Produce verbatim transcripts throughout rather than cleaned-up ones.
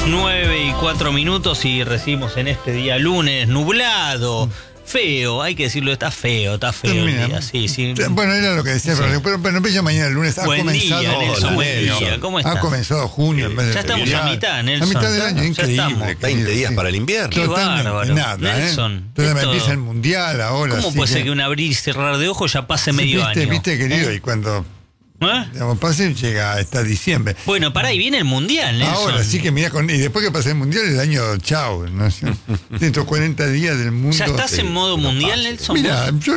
nueve y cuatro minutos y recibimos en este día lunes nublado, feo, hay que decirlo, está feo, está feo el día, sí, sí. Bueno, era lo que decía, sí. pero, pero no ya mañana el lunes ha buen comenzado día, Nelson, buen junio. día. ¿Cómo estás? Ha comenzado junio. En vez de ya estamos feriado. a mitad, Nelson. A mitad del año, increíble. veinte días sí. para el invierno. Qué Totalmente, bárbaro. nada, Nelson, ¿eh? Entonces esto... empieza el mundial ahora. ¿Cómo puede que... ser que un abrir y cerrar de ojos ya pase sí, medio viste, año? Viste, querido, ¿Eh? y cuando... ¿Eh? Digamos, pase, llega hasta diciembre. Bueno, pará, y viene el mundial, Nelson. Ahora sí que mira, con, y después que pase el mundial, el año chao, ¿no? ciento cuarenta días del mundo. ¿Ya estás sí, en modo mundial, pase. Nelson? Mira, yo,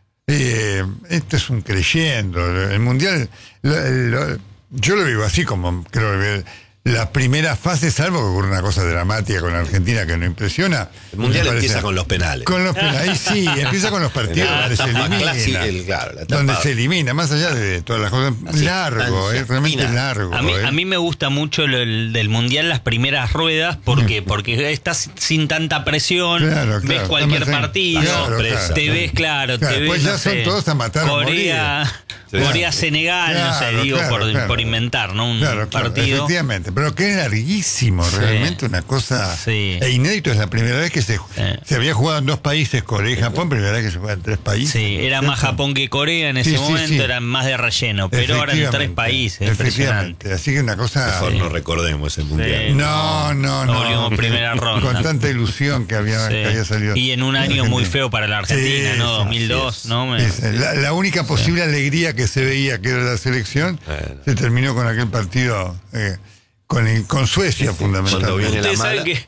eh, esto es un creyendo. El mundial, lo, lo, yo lo vivo así como creo que la primera fase, salvo que ocurre una cosa dramática con Argentina que no impresiona. El mundial empieza con los penales. Con los penales, ahí sí, empieza con los partidos donde se elimina. El, claro, donde se elimina, más allá de todas las cosas. Así, largo, eh, realmente fina. largo. A mí, eh. a mí me gusta mucho el, el del mundial, las primeras ruedas, porque porque estás sin tanta presión, claro, claro, ves cualquier partido, claro, claro, te ves, claro, claro, te ves. Pues ya no son sé, todos a matar Corea, sí. Corea, Senegal, claro, no sé, digo, claro, por, claro. por inventar, ¿no? Un claro, claro, partido. Efectivamente, pero que larguísimo, sí. realmente una cosa sí. e inédito. Es la primera vez que se, sí. se había jugado en dos países, Corea y Japón, primera vez que se juega en tres países. Sí, era ¿cierto? Más Japón que Corea en ese sí, momento, sí, sí. Era más de relleno, pero ahora en tres países. Efectivamente, así que una cosa. Mejor sí. no recordemos el mundial. Sí. No, no, no. Volvimos primera ronda. Con tanta ilusión que había, sí. que había salido. Y en un año muy feo para la Argentina, sí, ¿no? dos mil dos, ¿no? Me... La, la única posible sí. alegría que se veía que era la selección bueno. se terminó con aquel partido. Eh, Con, el, con Suecia, sí, fundamentalmente. Ustedes saben que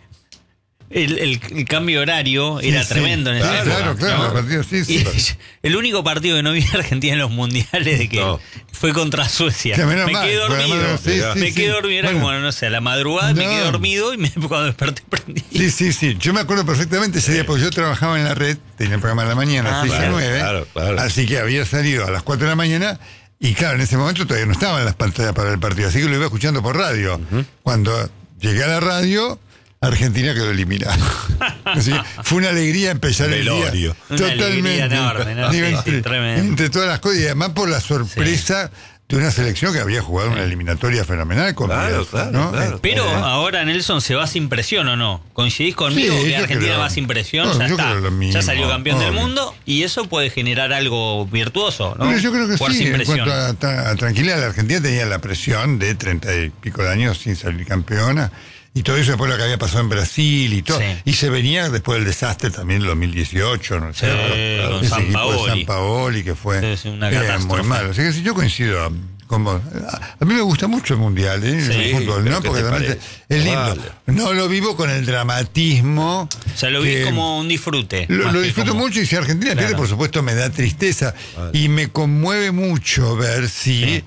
el, el, el cambio horario sí, era sí. tremendo en ese Claro, claro, claro. ¿no? Partido, sí, sí. Y el único partido que no vi en Argentina en los mundiales de que no. fue contra Suecia. Me mal, quedé dormido. Menos, sí, me sí, quedé sí. dormido. Era bueno, como, no sé, a la madrugada no. me quedé dormido y me, cuando desperté prendí. Sí, sí, sí. Yo me acuerdo perfectamente ese día, porque yo trabajaba en la red, tenía el programa de la mañana, ah, seis a nueve. Claro, claro. Así que había salido a las cuatro de la mañana. Y claro, en ese momento todavía no estaban las pantallas para el partido, así que lo iba escuchando por radio. Uh-huh. Cuando llegué a la radio, Argentina quedó eliminada. Así que fue una alegría empezar el, el día. Una Totalmente. Enorme, ¿no? Digo, sí, entre, sí, entre todas las cosas, y además por la sorpresa sí. de una selección que había jugado sí. una eliminatoria fenomenal con claro, Díaz, claro, ¿no? claro. Pero eh, ahora, Nelson, ¿se va sin presión o no? ¿Coincidís conmigo sí, que Argentina creo, va sin presión? No, ya está. Mismo, ya salió campeón obvio. del mundo y eso puede generar algo virtuoso, ¿no? Pero yo creo que Jugar sí. sin En cuanto presión. a, a tranquilidad, la Argentina tenía la presión de treinta y pico de años sin salir campeona. Y todo eso después lo que había pasado en Brasil y todo. Sí. Y se venía después del desastre también en dos mil dieciocho, ¿no sé. Sí, con San Paoli. San Paoli, que fue sí, sí, una eh, muy malo. Así que si yo coincido con vos. A mí me gusta mucho el Mundial, ¿eh? Sí, el fútbol, ¿no? Porque realmente es lindo. Vale. No lo vivo con el dramatismo. O sea, lo vi que, como un disfrute. Lo, lo disfruto como... mucho y si Argentina claro. pierde, por supuesto, me da tristeza. Vale. Y me conmueve mucho ver si sí.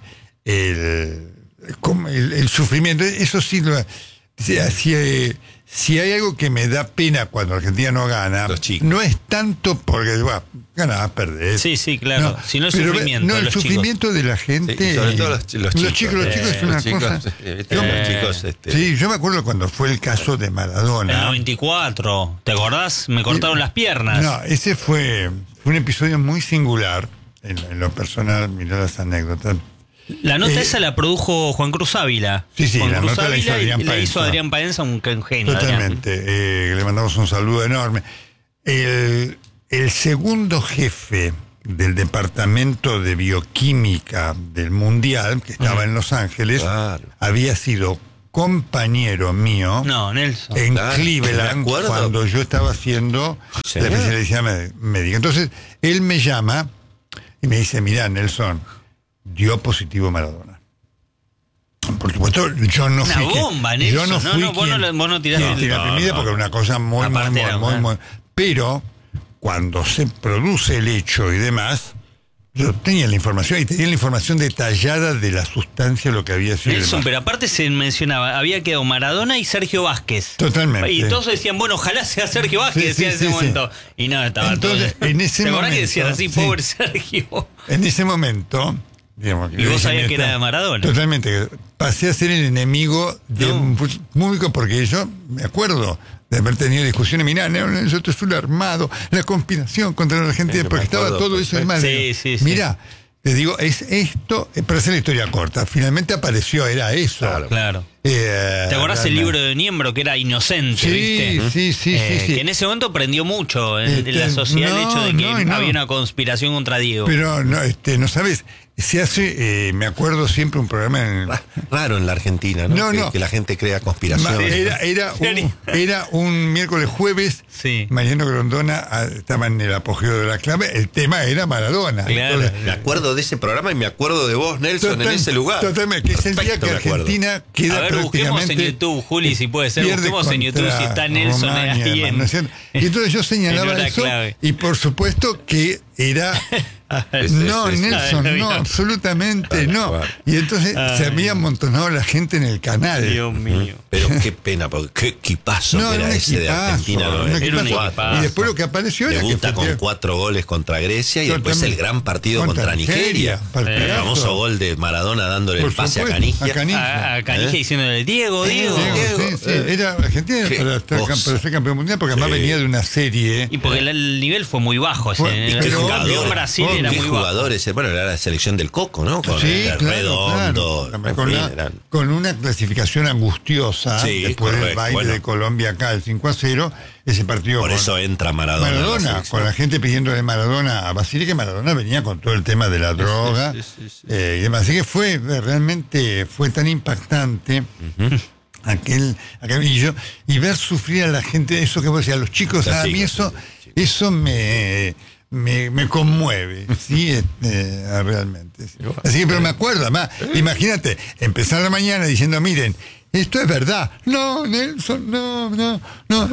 el, el, el sufrimiento, eso sí lo... Si, si, si hay algo que me da pena cuando Argentina no gana, no es tanto porque bueno, ganas, perdés. Sí, sí, claro. No, sino el sufrimiento. No, el los sufrimiento chicos. de la gente. Sí, sobre todo los, los chicos. Los chicos, los chicos eh, es una chicos, cosa. Eh, yo, los chicos este... Sí, yo me acuerdo cuando fue el caso de Maradona. En el noventa y cuatro, ¿te acordás? Me cortaron y, las piernas. No, ese fue, fue un episodio muy singular en, en lo personal. Mirá las anécdotas. La nota eh, esa la produjo Juan Cruz Ávila. Sí, sí, Juan la Cruz nota Ávila la hizo Adrián y Paenza. la hizo Adrián Paenza, un genio. Totalmente. Eh, le mandamos un saludo enorme. El, el segundo jefe del departamento de bioquímica del Mundial, que estaba uh-huh. en Los Ángeles, claro. había sido compañero mío no, Nelson. en claro, Cleveland cuando yo estaba haciendo ¿sí? la especialidad médica. Entonces, él me llama y me dice, mirá, Nelson, dio positivo Maradona. Por supuesto, yo no una fui. Una bomba, quien, Nelson. yo no fui no, no, vos quien, no, vos no tiraste no, la primera porque era una cosa muy, muy, muy, muy, muy. Pero cuando se produce el hecho y demás, yo tenía la información y tenía la información detallada de la sustancia, lo que había sido. Nelson, pero aparte se mencionaba, había quedado Maradona y Sergio Vázquez. Totalmente. Y todos decían, bueno, ojalá sea Sergio Vázquez, sí, decía sí, en ese sí, momento. Sí. Y no, estaba Entonces, todo. En ese ¿te momento, acordás que decían así, sí. pobre Sergio? En ese momento. Digamos, y vos sabías que era de Maradona. Totalmente. Pasé a ser el enemigo de no. un público porque yo me acuerdo de haber tenido discusiones, mirá, nosotros es un armado, la conspiración contra la Argentina, sí, porque estaba todo eso en mal. Sí, sí, sí. Mirá, te digo, es esto, para hacer la historia corta, finalmente apareció, era eso. Claro. claro. Eh, ¿Te acordás el libro de Niembro que era inocente, sí, viste? Sí, sí, eh, sí, sí. Que en ese momento prendió mucho en, este, en la sociedad no, el hecho de que no, no. había una conspiración contra Diego. Pero no, este, no sabes, se hace, eh, me acuerdo siempre un programa en... Raro en la Argentina, ¿no? no, que, no. que la gente crea conspiraciones. Era, era, un, era un miércoles jueves, sí. Mariano Grondona estaba en el apogeo de la clave, el tema era Maradona. Claro. Entonces, me acuerdo de ese programa y me acuerdo de vos, Nelson, total, en ese lugar. Totalmente, que es el día que Argentina queda a ver, busquemos en YouTube, Juli, si puede ser, busquemos en YouTube si está Nelson Romania, ahí en, ¿no es cierto? Y entonces yo señalaba eso, clave. Y por supuesto que era... no, Nelson, no, absolutamente no. Y entonces Ay. se había amontonado la gente en el canal. Dios mío. Pero qué pena, porque qué equipazo no, que era ese equipazo, de Argentina. No, era era un y después lo que apareció era debuta que con cuatro goles contra Grecia y después el gran partido contra, contra Nigeria. Nigeria. El famoso gol de Maradona dándole Por el pase supuesto, a Canigia. A Canigia, a, a Canigia ¿Eh? diciéndole, Diego, Diego. Diego, Diego. Sí, sí. Eh. Era Argentina para, estar, para ser campeón mundial porque sí. además venía de una serie. Y porque el nivel fue muy bajo. Fue, ese, y el qué jugador, Brasil era muy jugadores, bajo. Bueno, era la selección del Coco, ¿no? Con sí, el claro, Redondo. Claro. Con, fin, la, eran... con una clasificación angustiosa sí, después correcto. del baile bueno. de Colombia acá, el cinco a cero, ese partido. Por con, eso entra Maradona. Maradona, la con la gente pidiéndole Maradona a Basile, que Maradona venía con todo el tema de la droga. Sí, sí, sí, sí. Eh, y demás. Así que fue, realmente fue tan impactante. Uh-huh. Aquel, aquel y yo, y ver sufrir a la gente, eso que vos decías, a los chicos, a mí eso, eso me. Me, me conmueve, sí, eh, realmente. Sí. Así que, pero me acuerdo, además, imagínate, empezar la mañana diciendo, miren, esto es verdad. No, Nelson, no, no, no.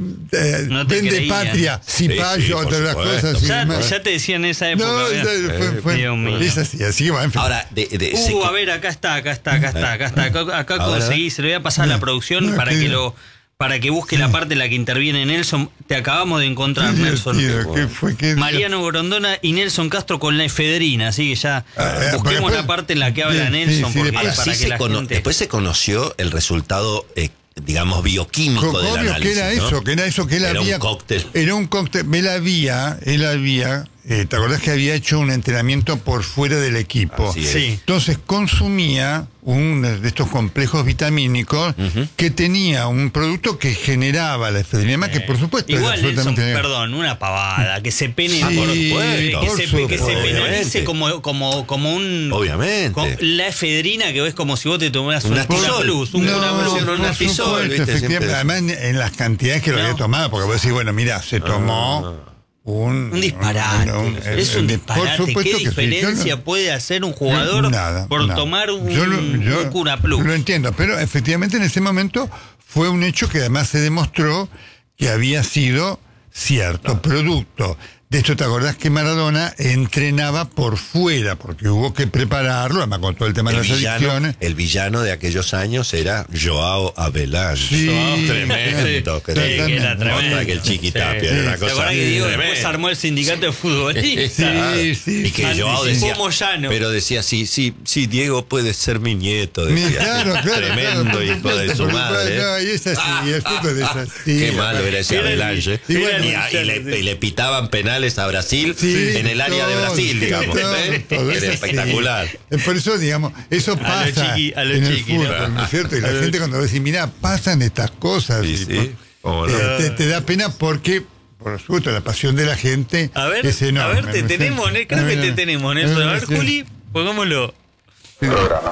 Eh, no vende creían. patria, cipayo, sí, sí, otras las cosas. Ya, ya te decían en esa época. No, esa, fue, fue, Dios mío. Es así, así que va, en fin. Ahora, de, de, uh, se... a ver, acá está, acá está, acá está, acá está. Acá, acá conseguí, se lo voy a pasar a la producción no, para que que lo... Para que busque la parte en la que interviene Nelson. Te acabamos de encontrar, sí, Nelson. Tío, ¿qué fue, qué Mariano Grondona y Nelson Castro con la efedrina. Así que ya ah, busquemos después, la parte en la que habla sí, Nelson. Sí, sí, porque para sí que la gente... Después se conoció el resultado, eh, digamos, bioquímico Obvio, del análisis. que era ¿no? eso, que era eso que él era había... un cóctel. Era un cóctel. Él había, él había... Eh, ¿te acordás que había hecho un entrenamiento por fuera del equipo? Sí. Entonces consumía un de estos complejos vitamínicos uh-huh. que tenía un producto que generaba la efedrina, eh, que por supuesto igual Nelson, perdón, una pavada, que se pene sí, por, por, que, por se, supuesto, que se penalice como, como, como un obviamente como la efedrina, que es como si vos te tomaras un Cura Plus, un no, Cura Plus, no, un Atisol, efectivamente, además en, en las cantidades que no. lo había tomado, porque vos decís, bueno, mira, se tomó no. Un, un disparate. Un, un, es un disparate. ¿Qué diferencia sí, no, puede hacer un jugador nada, por nada. tomar un, yo lo, yo un Cura Plus? Lo entiendo, pero efectivamente en ese momento fue un hecho que además se demostró que había sido cierto no. producto. De esto te acordás que Maradona entrenaba por fuera, porque hubo que prepararlo, además con todo el tema el de las villano, adicciones. El villano de aquellos años era Joao Avelange. Sí, oh, tremendo. Sí, que era tremendo. Que el Chiquitapia sí, era una sí. cosa. ¿Te acordás que Diego después armó el sindicato de futbolistas? Sí, sí. Y que Joao decía, pero decía, sí, sí, sí, Diego puede ser mi nieto. Decía, claro, claro, tremendo claro, hijo de su madre. No, y es así, ah, el fútbol es así. Qué malo era ese Avelange. Y, bueno, y, y, le, y le pitaban penales a Brasil sí, en el área todo, de Brasil, digamos. Todo, ¿eh? todo era espectacular. Sí. Por eso, digamos, eso pasa a lo chiqui, a lo en chiqui, el fútbol, ¿no es cierto? Y la gente cuando dice, mira, pasan estas cosas. Sí, sí. Por, eh, te, te da pena porque, por supuesto, la pasión de la gente a ver, es enorme. A ver, te ¿no? tenemos, ¿no? creo no, que no, te tenemos, Nelson. A ver, Juli, pongámoslo. Programa.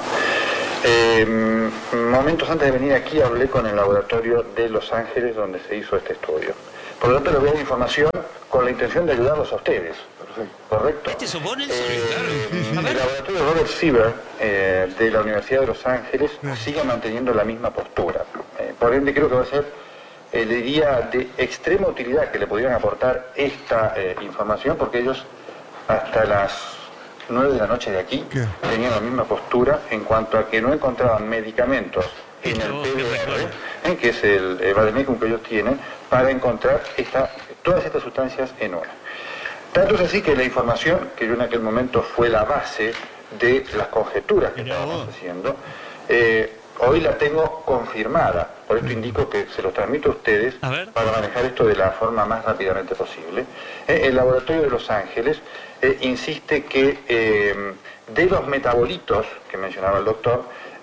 Eh, momentos antes de venir aquí hablé con el laboratorio de Los Ángeles donde se hizo este estudio. Por lo tanto, les voy a dar información con la intención de ayudarlos a ustedes. ¿Correcto? ¿Este supone? Eh, el laboratorio Robert Sieber eh, de la Universidad de Los Ángeles sigue manteniendo la misma postura. Eh, por ende, creo que va a ser, eh, le diría, de extrema utilidad que le pudieran aportar esta eh, información, porque ellos hasta las nueve de la noche de aquí ¿Qué? tenían la misma postura en cuanto a que no encontraban medicamentos en el P D R, ¿eh? que es el, el vademecum que ellos tienen, para encontrar esta, todas estas sustancias en una. Tanto es así que la información, que yo en aquel momento fue la base de las conjeturas que estábamos haciendo, eh, hoy la tengo confirmada. Por esto indico que se los transmito a ustedes a para manejar esto de la forma más rápidamente posible. Eh, el laboratorio de Los Ángeles eh, insiste que eh, de los metabolitos que mencionaba el doctor,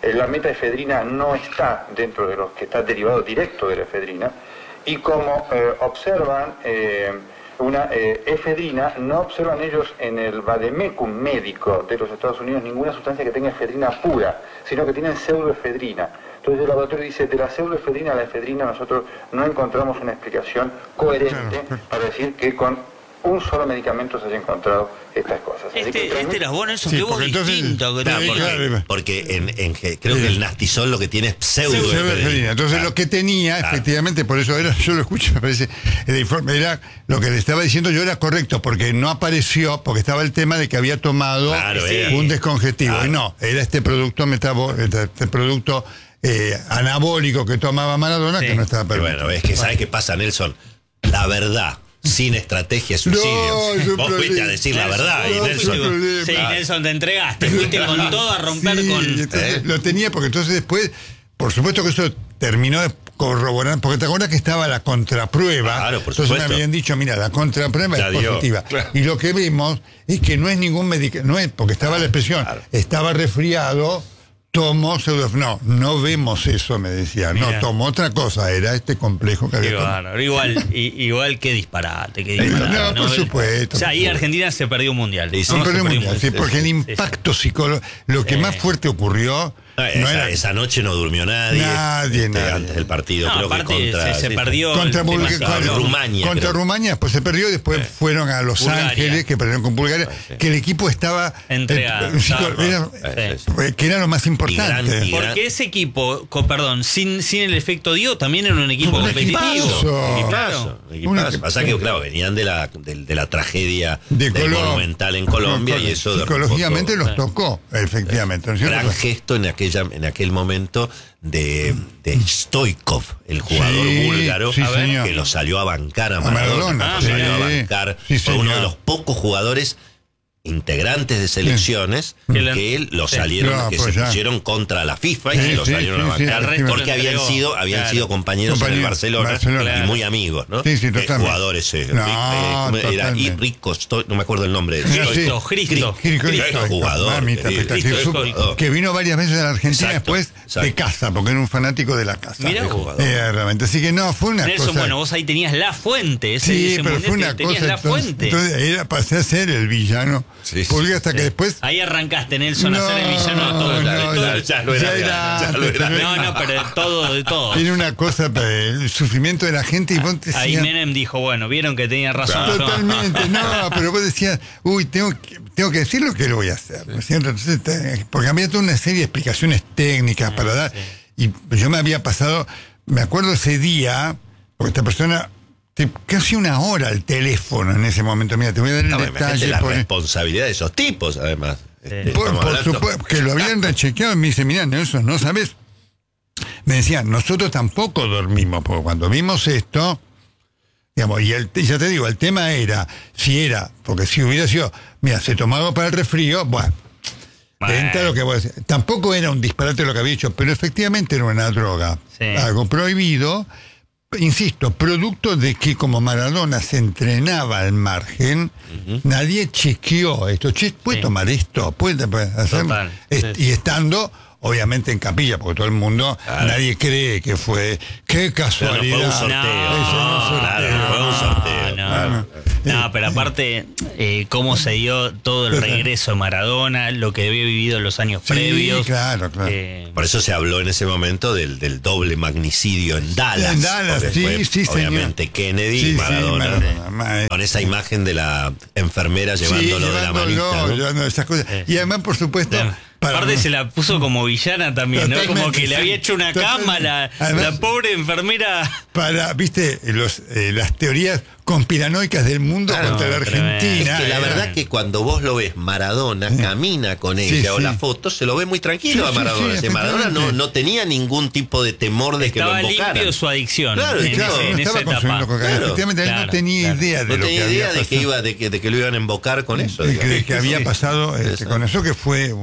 eh, la metaefedrina no está dentro de los que está derivado directo de la efedrina, y como eh, observan eh, una eh, efedrina, no observan ellos en el vademecum médico de los Estados Unidos ninguna sustancia que tenga efedrina pura, sino que tienen pseudoefedrina. Entonces el laboratorio dice, de la pseudoefedrina a la efedrina nosotros no encontramos una explicación coherente para decir que con un solo medicamento se haya encontrado estas cosas. Así este, que, este era bueno, eso sí, que vos distinto. No, porque, porque en, en, creo sí. que el nastizol lo que tiene es pseudoefedrina. Entonces claro. lo que tenía, claro. efectivamente, por eso era, yo lo escucho, me parece, el informe era, lo que le estaba diciendo yo era correcto, porque no apareció, porque estaba el tema de que había tomado claro, un descongestivo. Claro. Y no, era este producto metabo, este producto eh, anabólico que tomaba Maradona, sí. que no estaba permitido. Bueno, es que ¿sabes qué pasa, Nelson? La verdad. Sin estrategia es suicidio. No, vos fuiste a decir la verdad. No, y Nelson, sí, Nelson, te entregaste. Fuiste con todo a romper sí, con. Entonces, ¿eh? Lo tenía porque entonces después, por supuesto que eso terminó de corroborar, porque te acuerdas que estaba la contraprueba. Claro, por entonces supuesto. me habían dicho, mira, la contraprueba ya es dio. positiva. Claro. Y lo que vimos es que no es ningún medicamento, no es, porque estaba la expresión, claro. estaba resfriado. Tomó pseudoefedrina. No, no vemos eso, me decía. Mira. No, tomó otra cosa. Era este complejo que había tomado. Igual, igual que disparate. Que disparate no, no, por no, supuesto. O sea, ahí Argentina se perdió un mundial. Sí, sí, no, se perdió un mundial, sí, porque el impacto psicológico, lo que más fuerte ocurrió. No, esa, no era, esa noche no durmió nadie. Nadie, este, nadie. Antes del partido, no, creo aparte que contra. Se, se sí, perdió. Contra, Bulga, contra Rumania. Contra creo. Rumania, después se perdió, después eh. fueron a Los Bulgaria. Ángeles, que perdieron con Bulgaria, ah, sí. que el equipo estaba. Entregado. Eh, era, sí. Que era lo más importante. Y gran, y gran. Porque ese equipo, con, perdón, sin, sin el efecto Dio, también era un equipo un competitivo. Equipazo. Equipazo. Equipazo. Pasa que, claro, venían de la, de, de la tragedia de del Monumental en Colombia no, y eso. Psicológicamente los tocó, efectivamente. ¿no? Gran gesto en, aquella, en aquel momento. De, de Stoikov, el jugador sí, búlgaro, sí, que lo salió a bancar a Maradona. A Maradona. Ah, lo salió sí, a bancar. Sí, fue uno de los pocos jugadores integrantes de selecciones sí. que él lo salieron, sí. que claro, se pues pusieron contra la FIFA sí, y lo salieron sí, a bancar sí, porque habían sido, habían claro. sido compañeros Compañero, en el Barcelona, Barcelona claro. y muy amigos, ¿no? Sí, sí, eh, jugadores eh, no, Rick, eh, era y Rico, no me acuerdo el nombre. Cristo, Cristo, Cristo, jugador, que vino varias veces a la Argentina exacto, después exacto. de casa, porque era un fanático de la casa. Mirá, eh, realmente, así que no, fue una Nelson, cosa. Bueno, vos ahí tenías la fuente, ese, sí, ese pero fue una tenías cosa. La entonces, fuente. entonces era pasé a ser el villano. Sí, porque hasta sí. que después. Ahí arrancaste, Nelson, no, a ser el villano de todo. No, todo. Ya, ya lo era. era, ya lo era. No, no, pero de todo, de todo. Tiene una cosa, el sufrimiento de la gente. Y vos decías, ahí Menem dijo, bueno, vieron que tenía razón. Totalmente, no, pero vos decías, uy, tengo que, tengo que decir lo que lo voy a hacer. ¿No es cierto? Entonces, porque había toda una serie de explicaciones técnicas sí, para dar. Sí. Y yo me había pasado, me acuerdo ese día, porque esta persona. Casi una hora al teléfono en ese momento. Mira, te voy a dar el no, detalle. La por responsabilidad de esos tipos, además. Sí. Este, por por supuesto, que lo habían rechequeado. Me dice, mira, Nelson, ¿no sabes? Me decían, nosotros tampoco dormimos, porque cuando vimos esto, digamos, y el, ya te digo, el tema era, si era, porque si hubiera sido, mira, se tomaba para el resfrío, bueno, bueno. entra lo que voy a decir. Tampoco era un disparate lo que había hecho, pero efectivamente era una droga, sí. algo prohibido. Insisto, producto de que como Maradona se entrenaba al margen, uh-huh. nadie chequeó esto. Che, ¿puede sí. tomar esto? ¿Puede, puede hacer? Est- sí. Y estando, obviamente, en capilla, porque todo el mundo, claro. nadie cree que fue. ¡Qué casualidad! Pero no fue un sorteo. No, no, sorteo. Claro, no fue un sorteo. No, claro. no pero aparte, eh, cómo se dio todo el regreso de Maradona, lo que había vivido en los años sí, previos. Claro, claro. Eh, Por eso se habló en ese momento del, del doble magnicidio en Dallas. En Dallas, sí, fue, sí, obviamente, señor. Kennedy sí, y Maradona. Sí, Maradona. Con esa imagen de la enfermera llevándolo, sí, de la manita. ¿no? Llevándolo esas cosas. Sí. Y además, por supuesto. Sí. Para Aparte se la puso como villana también, ¿no? Como que le había hecho una cama la, Además, la pobre enfermera. Para, viste, los, eh, las teorías conspiranoicas del mundo claro, contra la Argentina. Es que la verdad que cuando vos lo ves, Maradona sí. camina con ella sí, o sí. la foto, se lo ve muy tranquilo sí, a Maradona. Sí, sí, Maradona no, no tenía ningún tipo de temor de estaba que lo invocaran. Limpio su adicción. Claro, en, claro, ese, en esa etapa. Claro, efectivamente, claro, él no tenía claro. idea de no lo tenía que idea había de que iba de que, de que lo iban a invocar con eso. De que, de que había pasado este, con eso, que fue un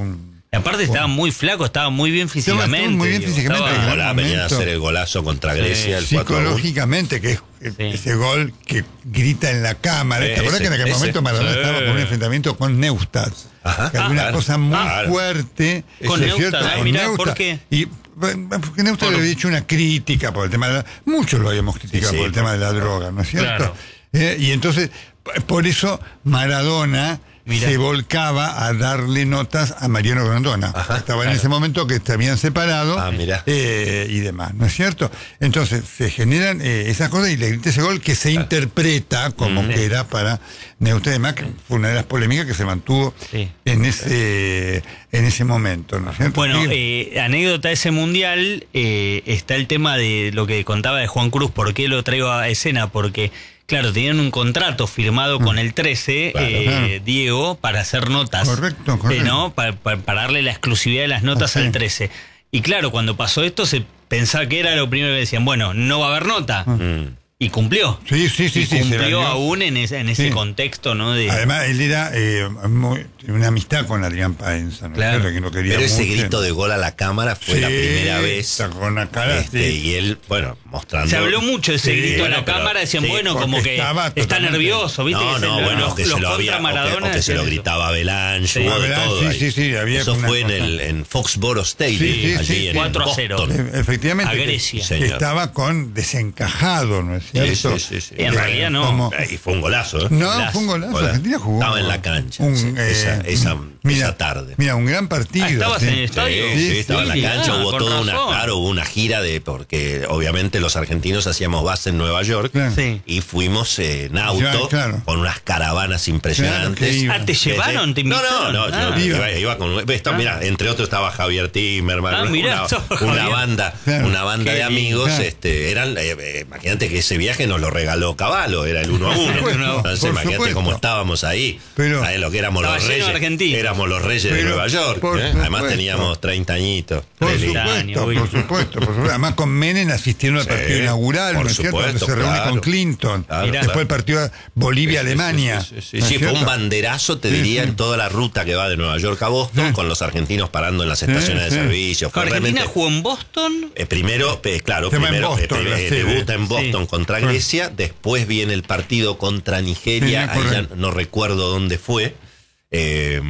Aparte estaba bueno. muy flaco, estaba muy bien físicamente. Muy bien digo, físicamente. Estaba... Venía a hacer el golazo contra Grecia. Sí. El psicológicamente, que es sí. ese gol que grita en la cámara. ¿Te acuerdas que en aquel ese, momento Maradona sí. estaba con un enfrentamiento con Neustadt? Ajá. Que ah, una claro. cosa muy ah, fuerte. Con Neustadt, ah, mirá, ¿por qué? Y, porque Neustadt por... le había hecho una crítica por el tema de la... Muchos lo habíamos criticado sí, por el tema de la droga, ¿no es cierto? Claro. Eh, y entonces, por eso Maradona... Mirá. se volcaba a darle notas a Mariano Grondona. Ajá, Estaba claro. en ese momento que se habían separado ah, eh, y demás, ¿no es cierto? Entonces se generan eh, esas cosas y le grita ese gol que se claro. interpreta como mm, que sí. era para Neustadt, además que fue una de las polémicas que se mantuvo sí. en ese en ese momento, ¿no es cierto? Bueno, eh, anécdota de ese mundial, eh, está el tema de lo que contaba de Juan Cruz. ¿Por qué lo traigo a escena? Porque claro, tenían un contrato firmado con el trece, claro, eh, claro. Diego, para hacer notas. Correcto, correcto. Eh, ¿no? Para, para, para darle la exclusividad de las notas ah, al trece. Y claro, cuando pasó esto, se pensaba que era lo primero que decían, bueno, no va a haber nota. Ah. Mm. Y cumplió. Sí, sí, sí. Y sí, cumplió aún en ese, en ese sí. contexto, ¿no? De... Además, él era eh, muy, una amistad con Adrián Paenza, ¿no? Claro. Que lo quería Pero ese mucho. grito de gol a la cámara fue sí, la primera vez. Con la cara, este, sí. Y él, bueno, mostrando... Se habló mucho de ese sí, grito a la pero, cámara, decían, sí, bueno, como que está totalmente... nervioso, ¿viste? No, que no, se, bueno, los, que se lo había, Maradona, o que, o que se lo gritaba a Belange, sí. hubo de todo. Sí, ahí. sí, sí, había Eso fue en, el, en Foxborough Stadium, sí, sí, allí sí, en cuatro a cero. Efectivamente. A Grecia. Que estaba con desencajado, ¿no es cierto? Sí, sí, sí. En realidad no. Como... Y fue un golazo, ¿eh? No, golazo. fue un golazo. Hola. Argentina jugó. Estaba en la cancha un, sí, eh, esa, esa, mira, esa tarde. Mira, un gran partido. Ah, ¿estabas sí. en el estadio? Sí, sí, sí estaba sí, en la cancha. Ah, hubo toda una, claro, hubo una gira de, porque obviamente los argentinos hacíamos base en Nueva York claro. sí. y fuimos eh, en auto ya, claro. con unas caravanas impresionantes. Claro, ah, ¿te llevaron? ¿Te invitaron? No, no, no. Ah, yo, iba, iba con. Esto, ah. Mira, entre otros estaba Javier Timmerman, ah, mirá, una, una banda, claro. una banda de amigos. Claro. Este, eran, eh, imagínate que ese viaje nos lo regaló Cavallo, era el uno a uno. Entonces, imagínate supuesto. cómo estábamos ahí. Pero, ¿sabes lo que éramos los reyes? Éramos los reyes pero, de Nueva York. ¿eh? Además teníamos treinta añitos. Por supuesto, años, por, supuesto, por supuesto. Además con Menem asistieron al sí, partido inaugural, ¿no es cierto? Donde se reúne claro. con Clinton. Claro, Después claro. el partido Bolivia-Alemania. Sí, sí, sí, sí, sí, sí fue un banderazo, te diría, sí, sí. en toda la ruta que va de Nueva York a Boston, sí. con los argentinos parando en las estaciones sí, de sí. servicio. Fue ¿Argentina realmente... jugó en Boston? Eh, primero, eh, claro, Se primero Boston, eh, eh, debuta en Boston sí. contra Grecia, sí. después viene el partido contra Nigeria, sí, ahí ya no recuerdo dónde fue. Eh,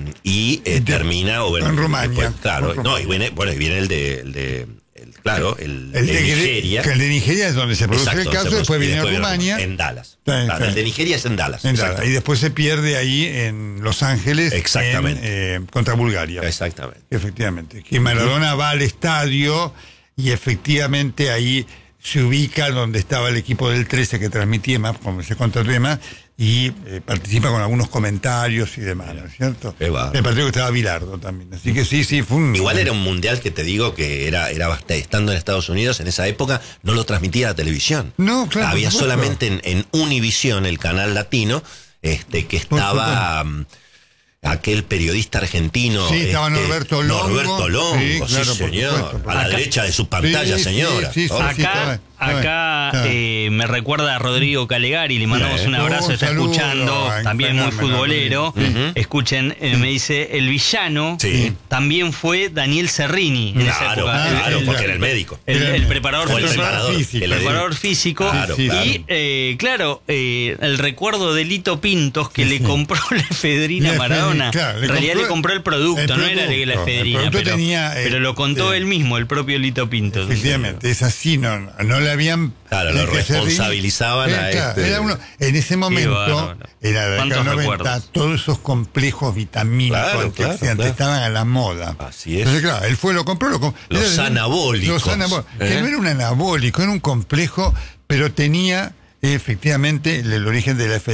y eh, termina o bueno, en Rumania después, claro no y viene bueno y viene el de, el de el, claro el, el de, de Nigeria que el de Nigeria es donde se produce Exacto, el caso después, después viene después Rumania en Dallas sí, claro, sí. el de Nigeria es en Dallas, en Dallas y después se pierde ahí en Los Ángeles exactamente en, eh, contra Bulgaria exactamente efectivamente que Maradona va al estadio y efectivamente ahí se ubica donde estaba el equipo del trece que transmitía más como se contrató y demás y eh, participa con algunos comentarios y demás, ¿no es cierto? El partido que estaba Bilardo también. Así que sí, sí, fue un... Igual era un mundial que te digo que era, era bastante, estando en Estados Unidos, en esa época no lo transmitía la televisión. No, claro. Había solamente en, en Univisión, el canal latino, este que estaba... Aquel periodista argentino. Sí, estaba este, Norberto Longo. Norberto Longo, sí, claro, sí señor. Supuesto, por a la acá, derecha de su pantalla, sí, señora. Sí, sí, oh. sí, acá acá eh, me recuerda a Rodrigo Calegari, le mandamos un abrazo, oh, está saludo, escuchando, ay, también muy futbolero. Uh-huh. Escuchen, eh, me dice, el villano sí. también fue Daniel Cerrini en claro, esa época. Claro, el, el, porque era el médico. El, el, el preparador, el preparador físico. El preparador físico. Claro, sí, claro. Y, eh, claro, eh, el recuerdo de Lito Pintos que sí, le compró la efedrina a Maradona. Claro, en realidad compró, le compró el producto, el no producto, era la efedrina, pero, tenía, eh, pero lo contó eh, él mismo, el propio Lito Pintos. Efectivamente, es así, no, no le habían... Claro, lo responsabilizaban era, a claro, este. Era uno, en ese momento, en la década de noventa, todos esos complejos vitamínicos claro, antioxidantes claro, claro. estaban a la moda. Así es. Entonces, claro, él fue, lo compró, lo compró. Los era, anabólicos. Los anabólicos. ¿Eh? Que no era un anabólico, era un complejo, pero tenía efectivamente el, el origen de la